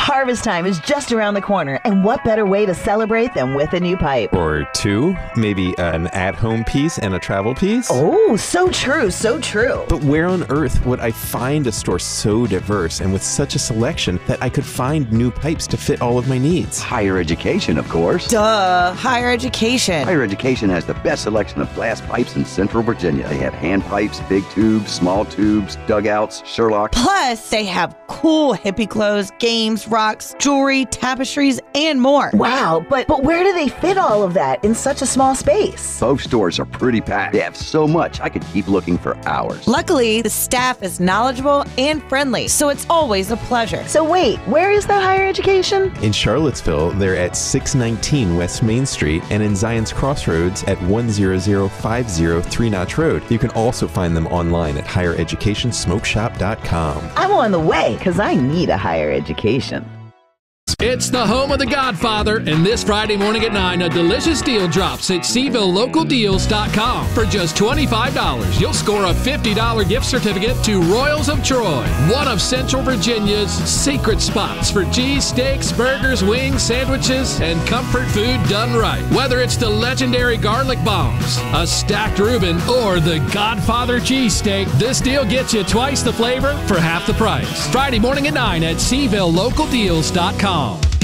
Harvest time is just around the corner, and what better way to celebrate than with a new pipe? Or two, maybe an at-home piece and a travel piece. Oh, so true, so true. But where on earth would I find a store so diverse and with such a selection that I could find new pipes to fit all of my needs? Higher education, of course. Duh, higher education. Higher education has the best selection of glass pipes in Central Virginia. They have hand pipes, big tubes, small tubes, dugouts, Sherlock. Plus, they have cool hippie clothes, games, rocks, jewelry, tapestries, and more. Wow, but where do they fit all of that in such a small space? Both stores are pretty packed. They have so much, I could keep looking for hours. Luckily, the staff is knowledgeable and friendly, so it's always a pleasure. So wait, where is that higher education? In Charlottesville, they're at 619 West Main Street, and in Zion's Crossroads at 10050 Three Notch Road. You can also find them online at highereducationsmokeshop.com. I'm on the way, because I need a higher education. It's the home of The Godfather, and this Friday morning at 9, a delicious deal drops at SeavilleLocalDeals.com. For just $25, you'll score a $50 gift certificate to Royals of Troy, one of Central Virginia's secret spots for cheese steaks, burgers, wings, sandwiches, and comfort food done right. Whether it's the legendary garlic bombs, a stacked Reuben, or the Godfather cheesesteak, this deal gets you twice the flavor for half the price. Friday morning at 9 at SeavilleLocalDeals.com.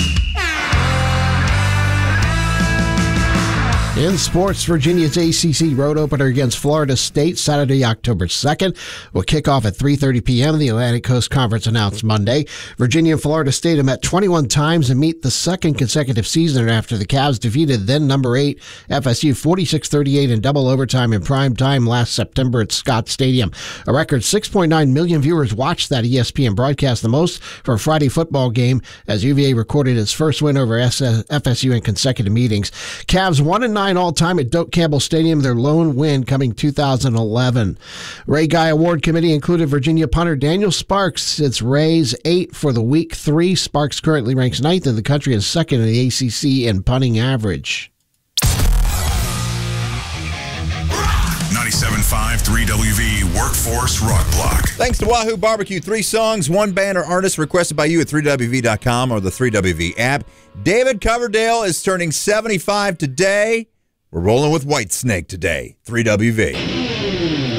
In sports, Virginia's ACC road opener against Florida State Saturday, October 2nd will kick off at 3:30 p.m. The Atlantic Coast Conference announced Monday. Virginia and Florida State have met 21 times and meet the second consecutive season after the Cavs defeated then number 8 FSU 46-38 in double overtime in prime time last September at Scott Stadium. A record 6.9 million viewers watched that ESPN broadcast, the most for a Friday football game, as UVA recorded its first win over FSU in consecutive meetings. Cavs 1-9 all-time at Doak Campbell Stadium, their lone win coming 2011. Ray Guy Award Committee included Virginia punter Daniel Sparks. It's Ray's 8 for the week 3. Sparks currently ranks 9th in the country and 2nd in the ACC in punting average. 97.5 3WV Workforce Rock Block. Thanks to Wahoo Barbecue. 3 songs, 1 band or artist requested by you at 3WV.com or the 3WV app. David Coverdale is turning 75 today. We're rolling with Whitesnake today. 3WV.